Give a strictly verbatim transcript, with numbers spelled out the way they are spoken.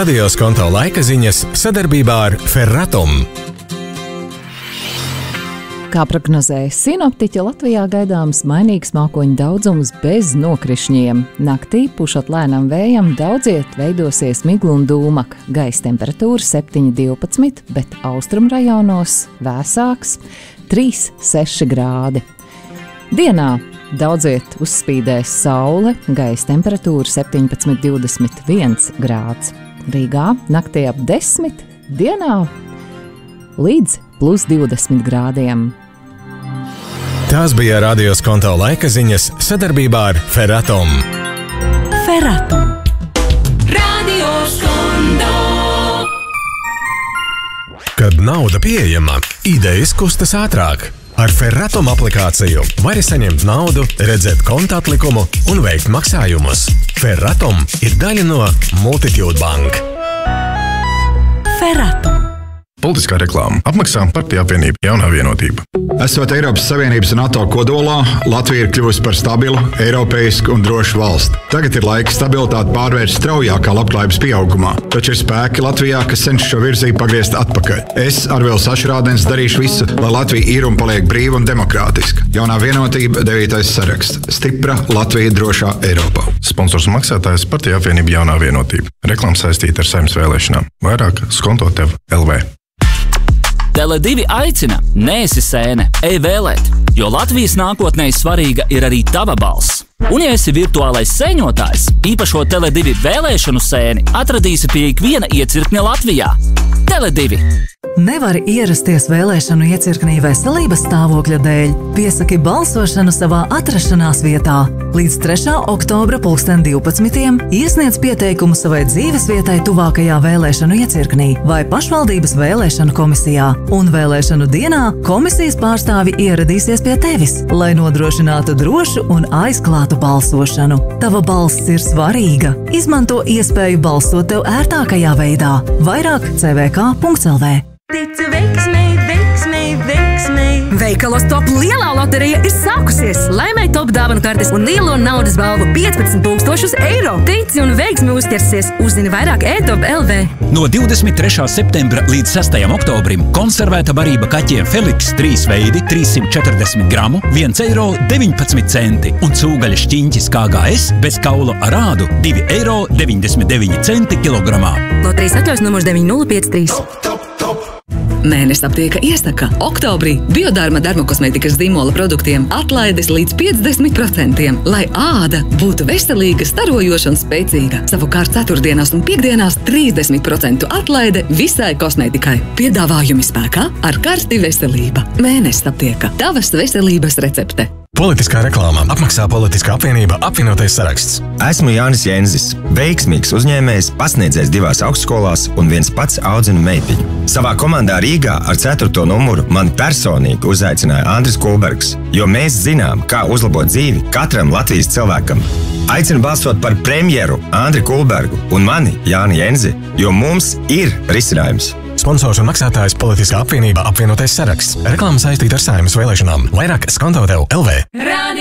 Radio Skonto laika ziņas sadarbībā ar Ferratum. Kā prognozēja sinoptiķi, Latvijā gaidāms mainīgs mākoņu daudzums bez nokrišņiem. Naktī, pušot lēnam vējam, daudziet veidosies migla un dūmaka. Gaisa temperatūra septiņi divpadsmit, bet austrumrajonos vēsāks trīs seši grādi. Dienā daudziet uzspīdēs saule, gaisa temperatūra septiņpadsmit divdesmit viens grāds. Rīgā naktī ap desmit, dienā līdz plus divdesmit grādiem. Tās bija Radio Skonto laika ziņas sadarbībā ar Ferratum. Ferratum. Radio Skonto. Kad nauda pieejama, idejas kustas ātrāk. Ar Ferratum aplikāciju vari saņemt naudu, redzēt konta atlikumu un veikt maksājumus. Ferratum ir daļa no Multitude Bank. Ferratum. Politiskā reklāma apmaksā Partiju apvienība Jaunā vienotība. Esot Eiropas Savienības un NATO kodolā, Latvija ir kļuvusi par stabilu, eiropeisku un drošu valsti. Tagad ir laiks stabilitāti pārvērst straujākā labklājības pieaugumā. Taču ir spēki Latvijā, kas cenšas šo virzību pagriezt atpakaļ. Es, Arvils Ašrādens, darīšu visu, lai Latvija ir un paliek brīva un demokrātiska. Jaunā vienotība, devītais saraksts. Stipra Latvija drošā Eiropā. Sponsors un maksātājs Partiju apvienība Jaunā vienotība. Reklāma saistīta ar Saeimas vēlēšanām. Vairāk Skonto tev L V. Tele divi aicina, neesi sēne, ej vēlēt, jo Latvijas nākotnē svarīga ir arī tava balss. Un ja esi virtuālais sēņotājs, īpašo Tele divi vēlēšanu sēni atradīsi pie ikviena iecirkņa Latvijā. Tele divi. Nevari ierasties vēlēšanu iecirknī veselības stāvokļa dēļ. Piesaki balsošanu savā atrašanās vietā. Līdz trešā oktobra pulksten divpadsmitiem iesniedz pieteikumu savai dzīvesvietai tuvākajā vēlēšanu iecirknī vai pašvaldības vēlēšanu komisijā. Un vēlēšanu dienā komisijas pārstāvi ieradīsies pie tevis, lai nodrošinātu drošu un aizklātu balsošanu. Tava balss ir svarīga. Izmanto iespēju balsot tev ērtākajā veidā. Vairāk c v k punkts l v. Tici veiksmei, veiksmei, veiksmei. Veikalos Top lielā loterija ir sākusies. Laimē Top dāvanu kartes un lielo naudas balvu piecpadsmit tūkstošus eiro. Tici un veiksmi uzķersies. Uzzini vairāk e top punkt l v. No divdesmit trešā septembra līdz sestajam oktobrim konservēta barība kaķiem Feliks trīs veidi trīssimt četrdesmit gramu, viens eiro deviņpadsmit centi un cūgaļa šķiņķis K G S bez kaula ar ādu divi eiro deviņdesmit deviņi centi kilogramā. Loterijas atļaus numurs deviņi nulle pieci trīs. Mēnesis aptieka iesaka. Oktobrī Biodarma dermokosmētikas zīmola produktiem atlaides līdz piecdesmit procentiem, lai āda būtu veselīga, starojoša un spēcīga. Savukārt ceturtdienās un piekdienās trīsdesmit procentu atlaide visai kosmētikai. Piedāvājumi spēkā ar karsti veselība. Mēnesis aptieka. Tavas veselības recepte. Politiskā reklāmā apmaksā Politiskā apvienība apvienotais saraksts. Esmu Jānis Jenzis, veiksmīgs uzņēmējs, pasniedzējs divās augstskolās un viens pats audzinu meitiņu. Savā komandā Rīgā ar ceturto numuru mani personīgi uzaicināja Andris Kulbergs, jo mēs zinām, kā uzlabot dzīvi katram Latvijas cilvēkam. Aicinu balsot par premjeru Andri Kulbergu un mani Jāni Jenzi, jo mums ir risinājums. Sponsors un maksātājs Politiskā apvienība apvienotais saraksts. Reklāma saistīta ar Saeimas vēlēšanām. Vairāk Skonto tev L V.